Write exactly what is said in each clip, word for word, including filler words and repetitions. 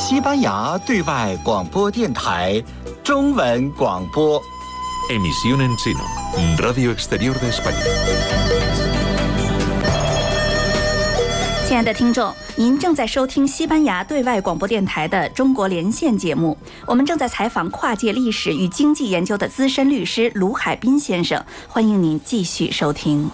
西班牙对外广播电台中文广播。 Emisión en chino, Radio Exterior de España。 亲爱的听众，您正在收听西班牙对外广播电台的中国连线节目。我们正在采访跨界历史与经济研究的资深律师卢海滨先生，欢迎您继续收听。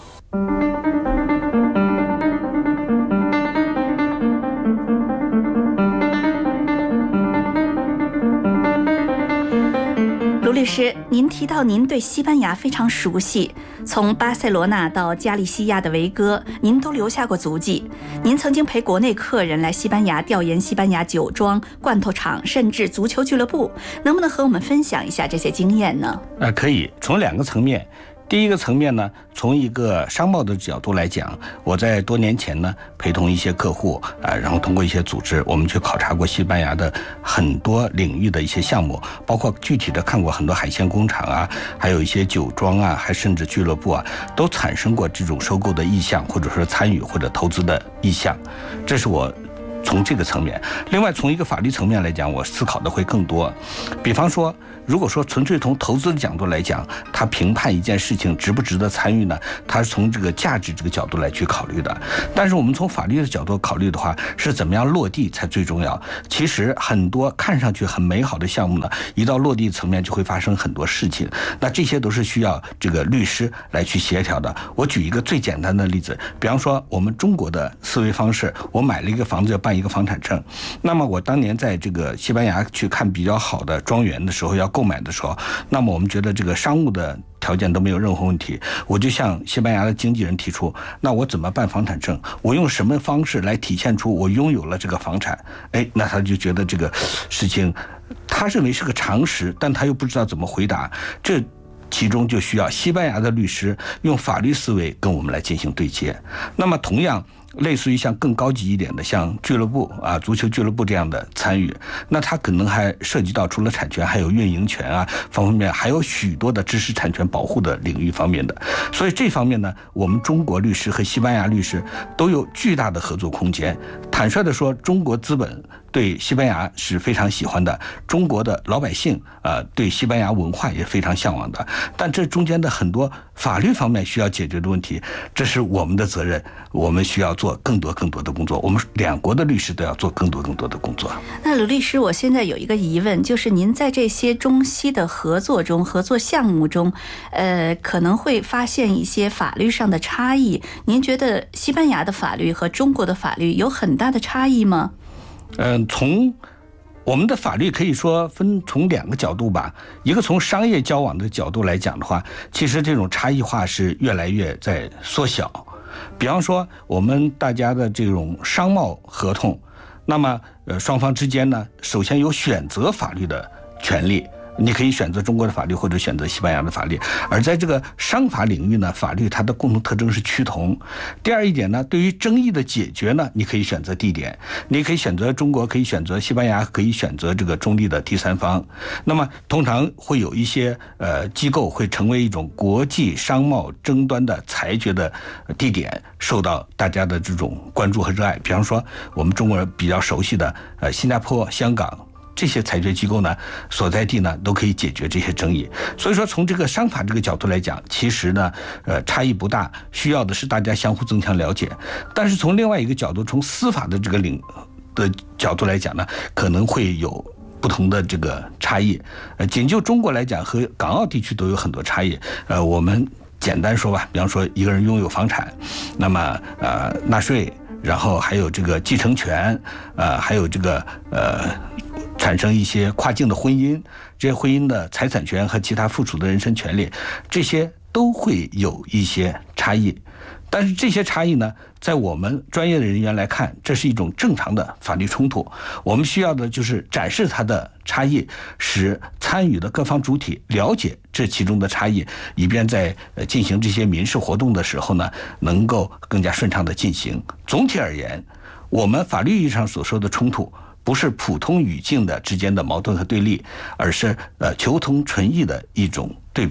卢律师，您提到您对西班牙非常熟悉，从巴塞罗那到加利西亚的维哥，您都留下过足迹。您曾经陪国内客人来西班牙调研西班牙酒庄、罐头厂，甚至足球俱乐部，能不能和我们分享一下这些经验呢？ 呃，可以，从两个层面。第一个层面呢，从一个商贸的角度来讲，我在多年前呢陪同一些客户啊、呃，然后通过一些组织，我们去考察过西班牙的很多领域的一些项目，包括具体的看过很多海鲜工厂啊，还有一些酒庄啊，还甚至俱乐部啊，都产生过这种收购的意向，或者说参与或者投资的意向，这是我从这个层面。另外，从一个法律层面来讲，我思考的会更多。比方说，如果说纯粹从投资的角度来讲，他评判一件事情值不值得参与呢？他是从这个价值这个角度来去考虑的。但是我们从法律的角度考虑的话，是怎么样落地才最重要。其实很多看上去很美好的项目呢，一到落地层面就会发生很多事情。那这些都是需要这个律师来去协调的。我举一个最简单的例子，比方说我们中国的思维方式，我买了一个房子要办一个房产证，那么我当年在这个西班牙去看比较好的庄园的时候，要购买的时候，那么我们觉得这个商务的条件都没有任何问题，我就向西班牙的经纪人提出，那我怎么办房产证？我用什么方式来体现出我拥有了这个房产？哎，那他就觉得这个事情，他认为是个常识，但他又不知道怎么回答，这其中就需要西班牙的律师用法律思维跟我们来进行对接。那么同样，类似于像更高级一点的，像俱乐部啊、足球俱乐部这样的参与，那它可能还涉及到除了产权，还有运营权啊方方面面，还有许多的知识产权保护的领域方面的。所以这方面呢，我们中国律师和西班牙律师都有巨大的合作空间。坦率地说，中国资本对西班牙是非常喜欢的，中国的老百姓呃对西班牙文化也非常向往的。但这中间的很多法律方面需要解决的问题，这是我们的责任，我们需要做更多更多的工作，我们两国的律师都要做更多更多的工作。 那卢律师，我现在有一个疑问，就是您在这些中西的合作中、合作项目中，呃，可能会发现一些法律上的差异。您觉得西班牙的法律和中国的法律有很大的差异吗？ 嗯、呃，从我们的法律可以说分从两个角度吧，一个从商业交往的角度来讲的话，其实这种差异化是越来越在缩小。比方说我们大家的这种商贸合同，那么呃双方之间呢，首先有选择法律的权利，你可以选择中国的法律或者选择西班牙的法律。而在这个商法领域呢，法律它的共同特征是趋同。第二一点呢，对于争议的解决呢，你可以选择地点，你可以选择中国，可以选择西班牙，可以选择这个中立的第三方。那么通常会有一些呃机构会成为一种国际商贸争端的裁决的地点，受到大家的这种关注和热爱。比方说我们中国人比较熟悉的呃新加坡、香港，这些裁决机构呢，所在地呢都可以解决这些争议。所以说，从这个商法这个角度来讲，其实呢，呃，差异不大，需要的是大家相互增强了解。但是从另外一个角度，从司法的这个领的角度来讲呢，可能会有不同的这个差异。呃，仅就中国来讲，和港澳地区都有很多差异。呃，我们简单说吧，比方说一个人拥有房产，那么呃纳税，然后还有这个继承权，呃，还有这个呃。产生一些跨境的婚姻，这些婚姻的财产权和其他附属的人身权利，这些都会有一些差异。但是这些差异呢，在我们专业的人员来看，这是一种正常的法律冲突。我们需要的就是展示它的差异，使参与的各方主体了解这其中的差异，以便在进行这些民事活动的时候呢，能够更加顺畅的进行。总体而言，我们法律意义上所说的冲突，不是普通语境的之间的矛盾和对立，而是呃求同存异的一种对比。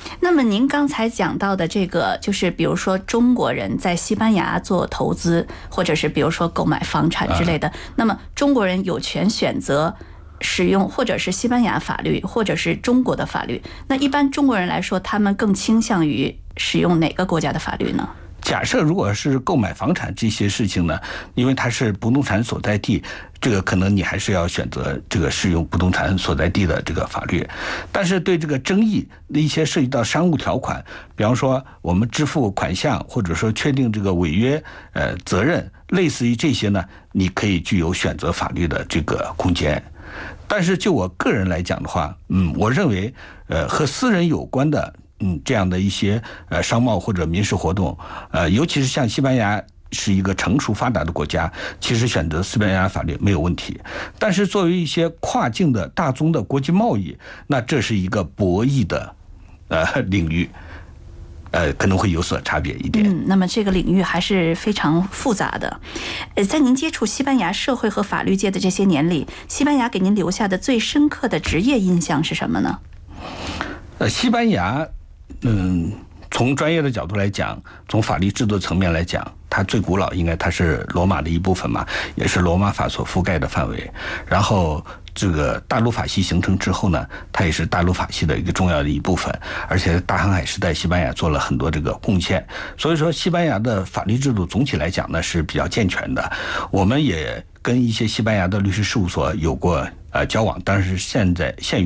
那么您刚才讲到的这个，就是比如说中国人在西班牙做投资，或者是比如说购买房产之类的，那么中国人有权选择使用或者是西班牙法律，或者是中国的法律。那一般中国人来说，他们更倾向于使用哪个国家的法律呢？ 假设如果是购买房产这些事情呢，因为它是不动产所在地，这个可能你还是要选择这个适用不动产所在地的这个法律。但是对这个争议的一些涉及到商务条款，比方说我们支付款项，或者说确定这个违约呃责任，类似于这些呢，你可以具有选择法律的这个空间。但是就我个人来讲的话，嗯，我认为呃和私人有关的。嗯，这样的一些呃商贸或者民事活动，呃，尤其是像西班牙是一个成熟发达的国家，其实选择西班牙法律没有问题。但是作为一些跨境的大宗的国际贸易，那这是一个博弈的呃领域，呃，可能会有所差别一点。 嗯，那么这个领域还是非常复杂的。呃，在您接触西班牙社会和法律界的这些年里，西班牙给您留下的最深刻的职业印象是什么呢？ 呃，西班牙。嗯，从专业的角度来讲，从法律制度层面来讲，它最古老应该它是罗马的一部分嘛，也是罗马法所覆盖的范围。然后这个大陆法系形成之后呢，它也是大陆法系的一个重要的一部分，而且大航海时代西班牙做了很多这个贡献。所以说西班牙的法律制度总体来讲呢是比较健全的。我们也跟一些西班牙的律师事务所有过呃交往，但是现在限于